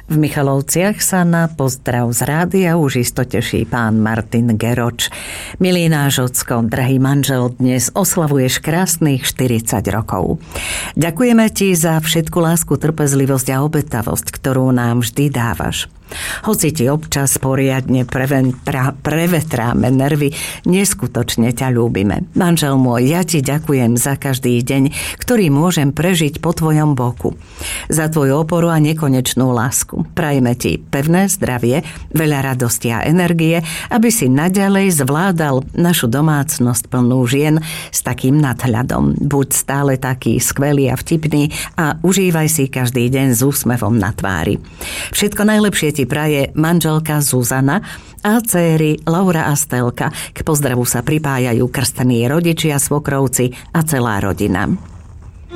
V Michalovciach sa na pozdrav z rádia už isto teší pán Martin Geroč. Milý náš ocko, drahý manžel, dnes oslavuješ krásnych 40 rokov. Ďakujeme ti za všetku lásku, trpezlivosť a obetavosť, ktorú nám vždy dávaš. Hoci ti občas poriadne prevetráme nervy, neskutočne ťa ľúbime. Manžel môj, ja ti ďakujem za každý deň, ktorý môžem prežiť po tvojom boku. Za tvoju oporu a nekonečnú lásku. Prajeme ti pevné zdravie, veľa radosti a energie, aby si naďalej zvládal našu domácnosť plnú žien s takým nadhľadom. Buď stále taký skvelý a vtipný a užívaj si každý deň s úsmevom na tvári. Všetko najlepšie ti praje manželka Zuzana a dcéry Laura a Stelka. K pozdravu sa pripájajú krstení rodičia, svokrovci a celá rodina.